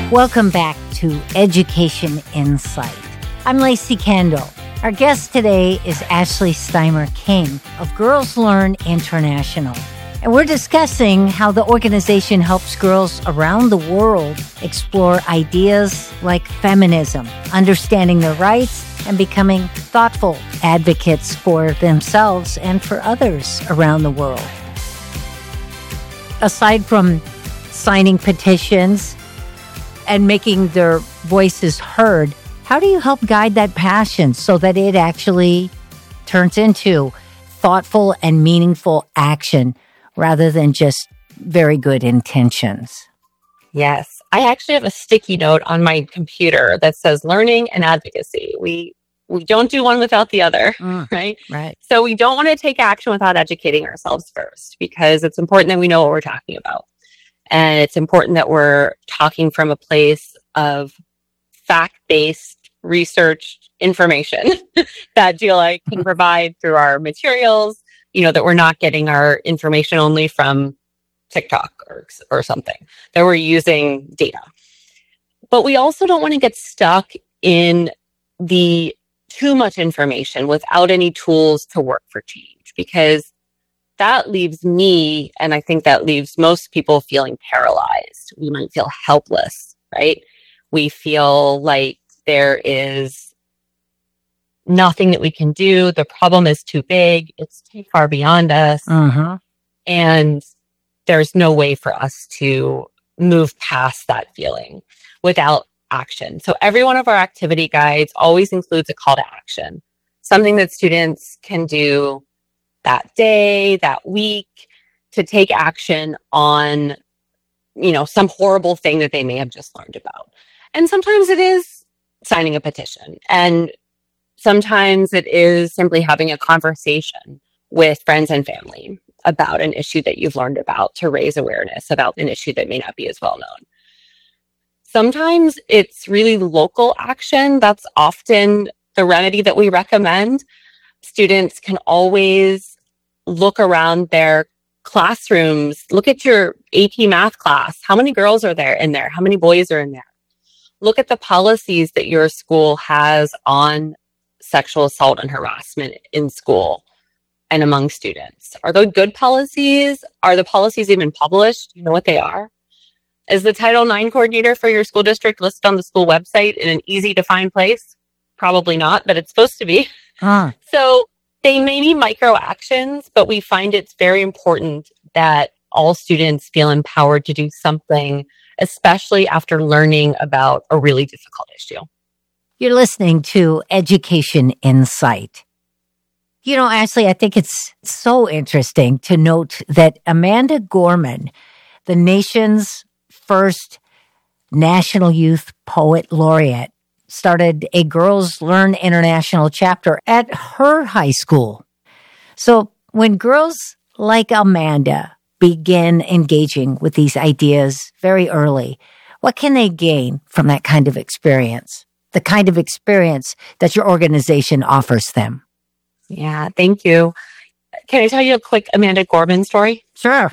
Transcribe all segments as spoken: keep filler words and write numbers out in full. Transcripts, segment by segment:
Welcome back to Education Insight. I'm Lacey Kendall. Our guest today is Ashley Steimer King of Girls Learn International. And we're discussing how the organization helps girls around the world explore ideas like feminism, understanding their rights, and becoming thoughtful advocates for themselves and for others around the world. Aside from signing petitions and making their voices heard, how do you help guide that passion so that it actually turns into thoughtful and meaningful action rather than just very good intentions? Yes. I actually have a sticky note on my computer that says learning and advocacy. We we don't do one without the other, Mm, right? right. So we don't want to take action without educating ourselves first, because it's important that we know what we're talking about. And it's important that we're talking from a place of fact-based research information that G L I can provide through our materials, you know, that we're not getting our information only from TikTok or, or something, that we're using data. But we also don't want to get stuck in the too much information without any tools to work for change, because that leaves me, and I think that leaves most people, feeling paralyzed. We might feel helpless, right? We feel like there is nothing that we can do. The problem is too big. It's too far beyond us. Uh-huh. And there's no way for us to move past that feeling without action. So every one of our activity guides always includes a call to action, something that students can do that day, that week, to take action on, you know, some horrible thing that they may have just learned about. And sometimes it is signing a petition. And sometimes it is simply having a conversation with friends and family about an issue that you've learned about, to raise awareness about an issue that may not be as well known. Sometimes it's really local action. That's often the remedy that we recommend. Students can always look around their classrooms. Look at your A P math class. How many girls are there in there? How many boys are in there? Look at the policies that your school has on sexual assault and harassment in school and among students. Are those good policies? Are the policies even published? Do you know what they are? Is the Title nine coordinator for your school district listed on the school website in an easy to find place? Probably not, but it's supposed to be. Huh. So they may be micro actions, but we find it's very important that all students feel empowered to do something, especially after learning about a really difficult issue. You're listening to Education Insight. You know, Ashley, I think it's so interesting to note that Amanda Gorman, the nation's first National Youth Poet Laureate, started a Girls Learn International chapter at her high school. So when girls like Amanda begin engaging with these ideas very early, what can they gain from that kind of experience? The kind of experience that your organization offers them? Yeah, thank you. Can I tell you a quick Amanda Gorman story? Sure.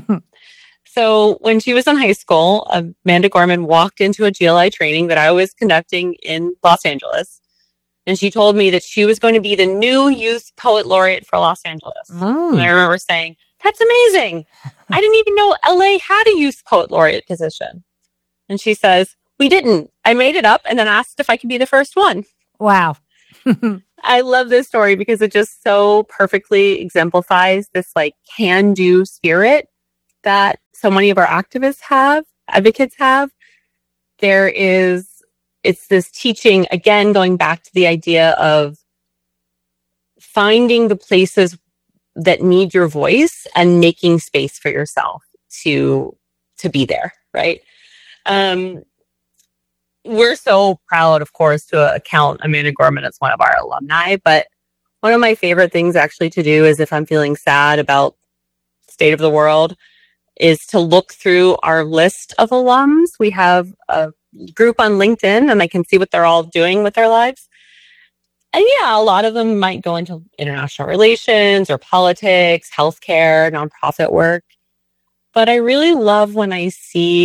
So when she was in high school, Amanda Gorman walked into a G L I training that I was conducting in Los Angeles. And she told me that she was going to be the new Youth Poet Laureate for Los Angeles. Mm. And I remember saying, that's amazing. I didn't even know L A had a Youth Poet Laureate position. And she says, we didn't. I made it up and then asked if I could be the first one. Wow. I love this story because it just so perfectly exemplifies this like can-do spirit that so many of our activists have, advocates have. There is, it's this teaching, again, going back to the idea of finding the places that need your voice and making space for yourself to, to be there, right? Um, we're so proud, of course, to account Amanda Gorman as one of our alumni, but one of my favorite things actually to do is if I'm feeling sad about the state of the world, is to look through our list of alums. We have a group on LinkedIn and I can see what they're all doing with their lives. And yeah, a lot of them might go into international relations or politics, healthcare, nonprofit work. But I really love when I see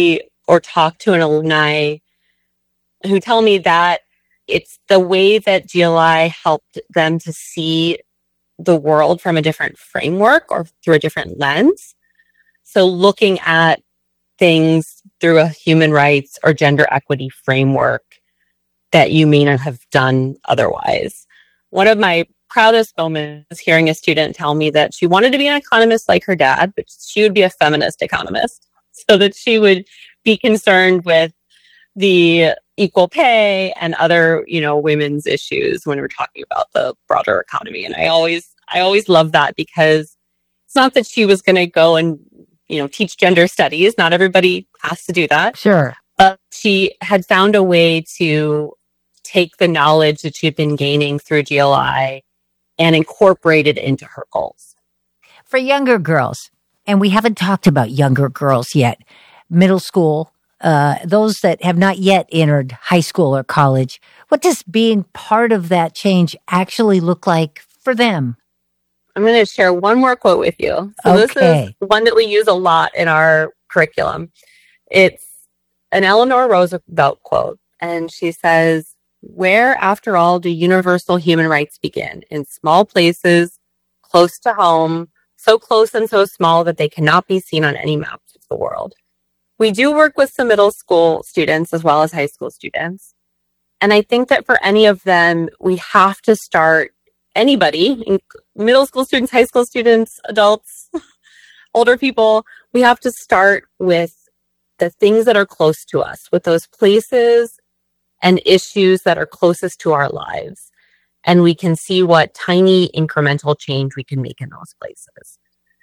or talk to an alumni who tell me that it's the way that G L I helped them to see the world from a different framework or through a different lens. So looking at things through a human rights or gender equity framework that you may not have done otherwise. One of my proudest moments was hearing a student tell me that she wanted to be an economist like her dad, but she would be a feminist economist so that she would be concerned with the equal pay and other, you know, women's issues when we're talking about the broader economy. And I always, I always love that because it's not that she was going to go and, you know, teach gender studies. Not everybody has to do that. Sure. But she had found a way to take the knowledge that she had been gaining through G L I and incorporate it into her goals. For younger girls, and we haven't talked about younger girls yet, middle school, uh, those that have not yet entered high school or college, what does being part of that change actually look like for them? I'm going to share one more quote with you. So Okay. This is one that we use a lot in our curriculum. It's an Eleanor Roosevelt quote, and she says, "Where, after all, do universal human rights begin? In small places, close to home, so close and so small that they cannot be seen on any maps of the world." We do work with some middle school students as well as high school students. And I think that for any of them, we have to start, anybody, middle school students, high school students, adults, older people, we have to start with the things that are close to us, with those places and issues that are closest to our lives. And we can see what tiny incremental change we can make in those places.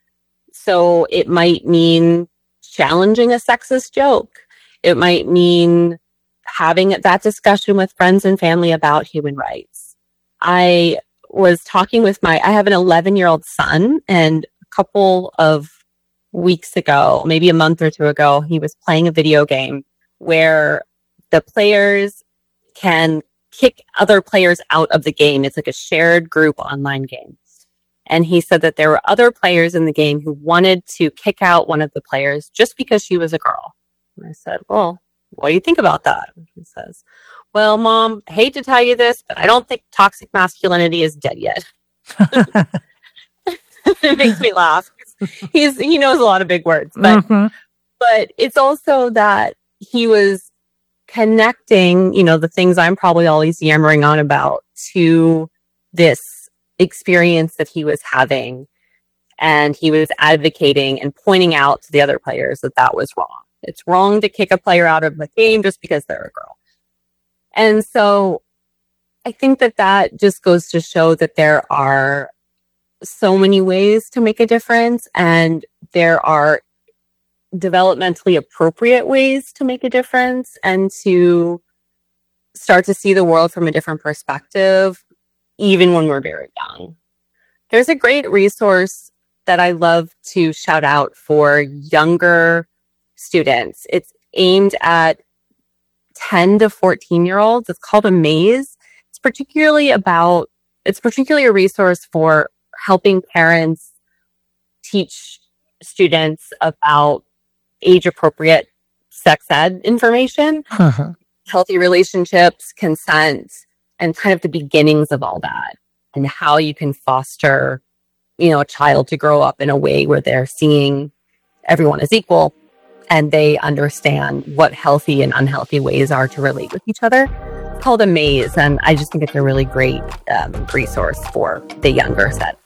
So it might mean challenging a sexist joke. It might mean having that discussion with friends and family about human rights. I was talking with my, I have an eleven-year-old son, and a couple of weeks ago, maybe a month or two ago, he was playing a video game where the players can kick other players out of the game. It's like a shared group online game. And he said that there were other players in the game who wanted to kick out one of the players just because she was a girl. And I said, "Well, what do you think about that?" And he says, "Well, Mom, I hate to tell you this, but I don't think toxic masculinity is dead yet." It makes me laugh. He's he knows a lot of big words, but mm-hmm. but it's also that he was connecting, you know, the things I'm probably always yammering on about to this experience that he was having. And he was advocating and pointing out to the other players that that was wrong. It's wrong to kick a player out of the game just because they're a girl. And so I think that that just goes to show that there are so many ways to make a difference, and there are developmentally appropriate ways to make a difference and to start to see the world from a different perspective, even when we're very young. There's a great resource that I love to shout out for younger students. It's aimed at ten to fourteen year olds. It's called Amaze. It's particularly about, it's particularly a resource for helping parents teach students about age appropriate sex ed information, uh-huh. healthy relationships, consent, and kind of the beginnings of all that, and how you can foster, you know, a child to grow up in a way where they're seeing everyone as equal and they understand what healthy and unhealthy ways are to relate with each other. It's called Amaze, and I just think it's a really great um, resource for the younger set.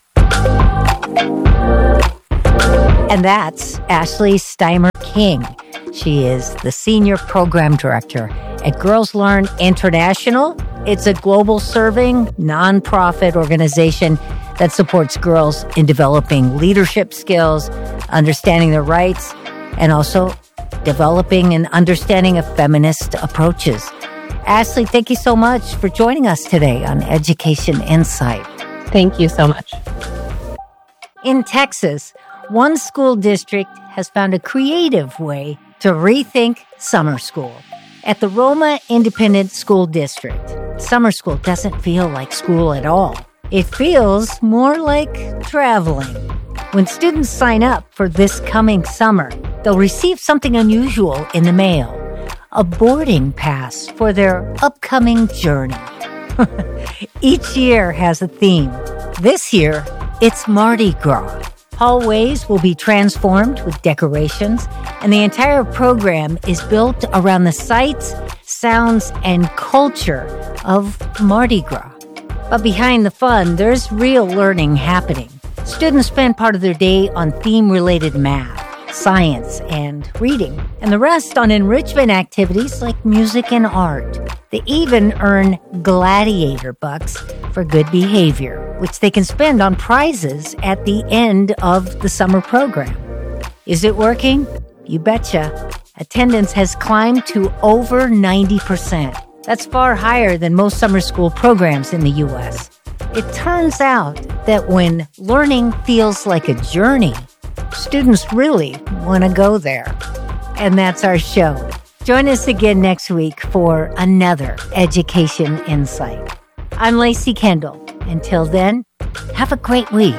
And that's Ashley Steimer King. She is the Senior Program Director at Girls Learn International. It's a global serving nonprofit organization that supports girls in developing leadership skills, understanding their rights, and also developing and understanding of feminist approaches. Ashley, thank you so much for joining us today on Education Insight. Thank you so much. In Texas, one school district has found a creative way to rethink summer school. At the Roma Independent School District, summer school doesn't feel like school at all. It feels more like traveling. When students sign up for this coming summer, they'll receive something unusual in the mail, a boarding pass for their upcoming journey. Each year has a theme. This year, it's Mardi Gras. Hallways will be transformed with decorations, and the entire program is built around the sights, sounds, and culture of Mardi Gras. But behind the fun, there's real learning happening. Students spend part of their day on theme-related math, science, and reading, and the rest on enrichment activities like music and art. They even earn gladiator bucks for good behavior, which they can spend on prizes at the end of the summer program. Is it working? You betcha. Attendance has climbed to over ninety percent. That's far higher than most summer school programs in the U S. It turns out that when learning feels like a journey, students really want to go there. And that's our show. Join us again next week for another Education Insight. I'm Lacey Kendall. Until then, have a great week.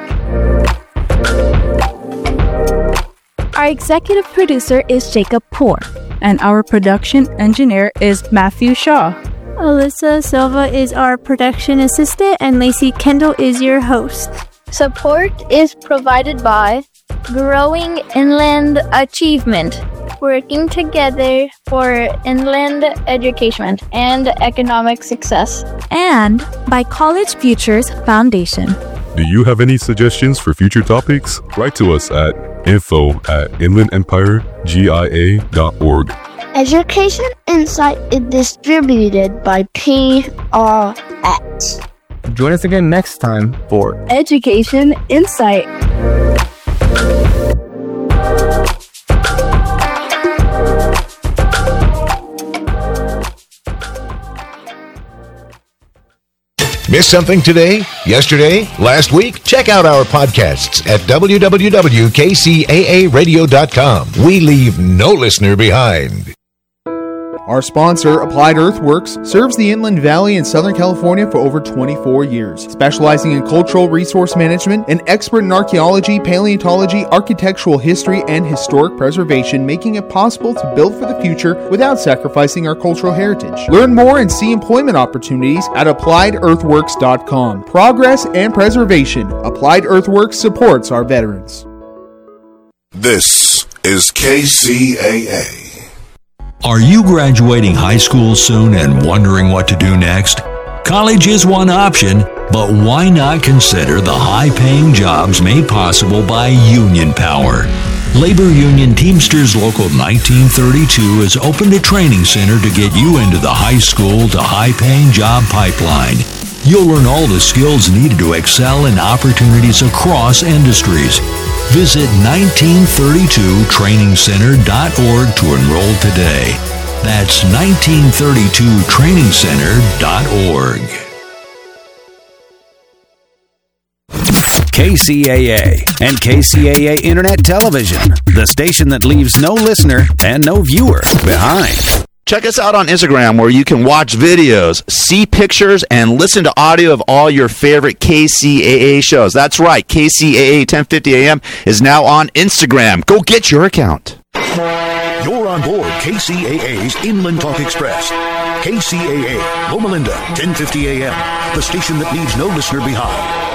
Our executive producer is Jacob Poor, and our production engineer is Matthew Shaw. Alyssa Silva is our production assistant, and Lacey Kendall is your host. Support is provided by Growing Inland Achievement, working together for inland education and economic success. And by College Futures Foundation. Do you have any suggestions for future topics? Write to us at info at inland empire g i a dot org. Education Insight is distributed by P R X. Join us again next time for Education Insight. Missed something today, yesterday, last week? Check out our podcasts at w w w dot k c a a radio dot com. We leave no listener behind. Our sponsor, Applied Earthworks, serves the Inland Valley in Southern California for over twenty-four years, specializing in cultural resource management and expert in archaeology, paleontology, architectural history, and historic preservation, making it possible to build for the future without sacrificing our cultural heritage. Learn more and see employment opportunities at applied earthworks dot com. Progress and preservation. Applied Earthworks supports our veterans. This is K C A A. Are you graduating high school soon and wondering what to do next? College is one option, but why not consider the high-paying jobs made possible by Union Power? Labor Union Teamsters Local nineteen thirty-two has opened a training center to get you into the high school to high-paying job pipeline. You'll learn all the skills needed to excel in opportunities across industries. Visit nineteen thirty-two training center dot org to enroll today. That's nineteen thirty-two training center dot org. K C A A and K C A A Internet Television, the station that leaves no listener and no viewer behind. Check us out on Instagram, where you can watch videos, see pictures, and listen to audio of all your favorite K C A A shows. That's right, K C A A ten fifty A M is now on Instagram. Go get your account. You're on board K C A A's Inland Talk Express. K C A A, Loma Linda, ten fifty A M, the station that leaves no listener behind.